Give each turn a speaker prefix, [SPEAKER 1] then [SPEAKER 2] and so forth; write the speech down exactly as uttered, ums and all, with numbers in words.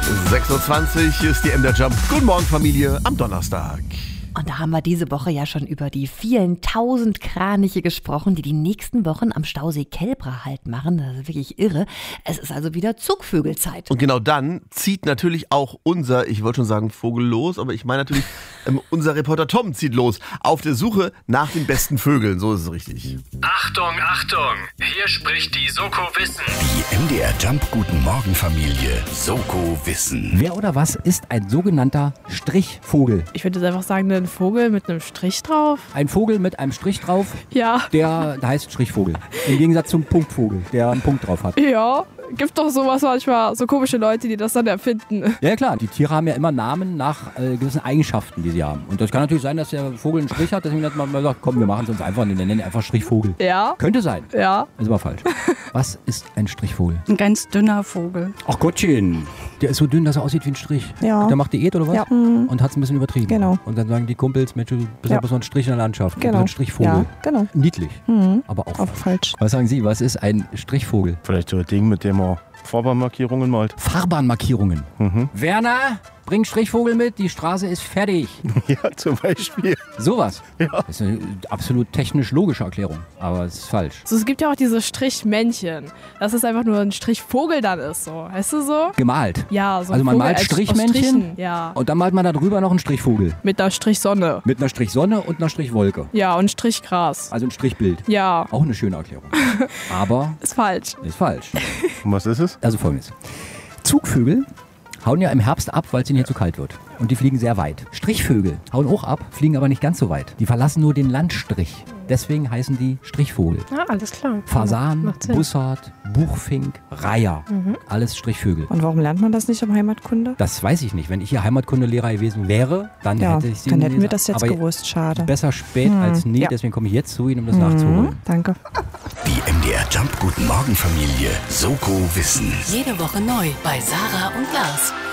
[SPEAKER 1] sechs Uhr zwanzig, hier ist die M D R Jump. Guten Morgen, Familie, am Donnerstag.
[SPEAKER 2] Und da haben wir diese Woche ja schon über die vielen tausend Kraniche gesprochen, die die nächsten Wochen am Stausee Kelbra Halt machen. Das ist wirklich irre. Es ist also wieder Zugvögelzeit.
[SPEAKER 1] Und genau dann zieht natürlich auch unser, ich wollte schon sagen Vogel los, aber ich meine natürlich, ähm, unser Reporter Tom zieht los auf der Suche nach den besten Vögeln. So ist es richtig.
[SPEAKER 3] Achtung, Achtung! Hier spricht die Soko Wissen.
[SPEAKER 4] Die M D R Jump Guten Morgen Familie Soko Wissen.
[SPEAKER 5] Wer oder was ist ein sogenannter Strichvogel?
[SPEAKER 6] Ich würde jetzt einfach sagen, ein Vogel mit einem Strich drauf.
[SPEAKER 5] Ein Vogel mit einem Strich drauf,
[SPEAKER 6] Ja.
[SPEAKER 5] der, der heißt Strichvogel. Im Gegensatz zum Punktvogel, der einen Punkt drauf hat.
[SPEAKER 6] Ja. Gibt doch sowas manchmal, so komische Leute, die das dann erfinden.
[SPEAKER 5] Ja, klar, die Tiere haben ja immer Namen nach äh, gewissen Eigenschaften, die sie haben. Und das kann natürlich sein, dass der Vogel einen Strich hat, deswegen hat man mal gesagt, komm, wir machen es uns einfach, wir nennen ihn einfach Strichvogel.
[SPEAKER 6] Ja.
[SPEAKER 5] Könnte sein.
[SPEAKER 6] Ja.
[SPEAKER 5] Ist aber falsch. Was ist ein Strichvogel?
[SPEAKER 7] Ein ganz dünner Vogel.
[SPEAKER 5] Ach Gottchen, der ist so dünn, dass er aussieht wie ein Strich.
[SPEAKER 8] Ja.
[SPEAKER 5] Der macht Diät oder was?
[SPEAKER 8] Ja. Mhm.
[SPEAKER 5] Und hat es ein bisschen übertrieben.
[SPEAKER 8] Genau.
[SPEAKER 5] Und dann sagen die Kumpels, Mensch, du bist
[SPEAKER 8] Ja.
[SPEAKER 5] einfach so ein Strich in der Landschaft.
[SPEAKER 8] Genau.
[SPEAKER 5] Du bist ein Strichvogel.
[SPEAKER 8] Ja, genau.
[SPEAKER 5] Niedlich,
[SPEAKER 8] Mhm.
[SPEAKER 5] aber auch,
[SPEAKER 8] Auch falsch.
[SPEAKER 5] Was sagen Sie, was ist ein Strichvogel?
[SPEAKER 9] Vielleicht so ein Ding, mit dem man Fahrbahnmarkierungen malt.
[SPEAKER 5] Fahrbahnmarkierungen.
[SPEAKER 9] Mhm.
[SPEAKER 5] Werner, bring Strichvogel mit, die Straße ist fertig.
[SPEAKER 9] Ja, zum Beispiel.
[SPEAKER 5] Sowas.
[SPEAKER 9] Ja.
[SPEAKER 5] Das ist eine absolut technisch logische Erklärung, aber es ist falsch.
[SPEAKER 6] So, es gibt ja auch diese Strichmännchen. Dass es einfach nur ein Strichvogel dann ist, so. Weißt du so?
[SPEAKER 5] Gemalt.
[SPEAKER 6] Ja, so ein
[SPEAKER 5] Also man
[SPEAKER 6] Vogel
[SPEAKER 5] malt
[SPEAKER 6] als- aus
[SPEAKER 5] Strichmännchen
[SPEAKER 6] Strichen, ja.
[SPEAKER 5] und dann malt man da drüber noch einen Strichvogel.
[SPEAKER 6] Mit einer Strichsonne.
[SPEAKER 5] Mit einer Strichsonne und einer Strichwolke.
[SPEAKER 6] Ja, und Strichgras.
[SPEAKER 5] Also ein Strichbild.
[SPEAKER 6] Ja,
[SPEAKER 5] Auch eine schöne Erklärung. Aber
[SPEAKER 6] ist falsch.
[SPEAKER 5] ist falsch.
[SPEAKER 9] Und was ist es?
[SPEAKER 5] Also folgendes. Zugvögel hauen ja im Herbst ab, weil es ihnen hier zu kalt wird. Und die fliegen sehr weit. Strichvögel hauen auch ab, fliegen aber nicht ganz so weit. Die verlassen nur den Landstrich. Deswegen heißen die Strichvogel.
[SPEAKER 7] Ah, alles klar.
[SPEAKER 5] Fasan,
[SPEAKER 7] Macht Sinn.
[SPEAKER 5] Bussard, Buchfink, Reiher. Alles Strichvögel.
[SPEAKER 8] Und warum lernt man das nicht im Heimatkunde?
[SPEAKER 5] Das weiß ich nicht. Wenn ich hier Heimatkundelehrer gewesen wäre, dann
[SPEAKER 8] Ja,
[SPEAKER 5] hätte ich sie
[SPEAKER 8] dann hätten wir
[SPEAKER 5] gelesen.
[SPEAKER 8] das jetzt
[SPEAKER 5] Aber
[SPEAKER 8] gewusst. Schade.
[SPEAKER 5] besser spät
[SPEAKER 8] Hm,
[SPEAKER 5] als nie.
[SPEAKER 8] ja.
[SPEAKER 5] Deswegen komme ich jetzt zu Ihnen, um das nachzuholen.
[SPEAKER 8] Danke.
[SPEAKER 4] Die M D R Jump Guten Morgen Familie Soko Wissen.
[SPEAKER 10] Jede Woche neu bei Sarah und Lars.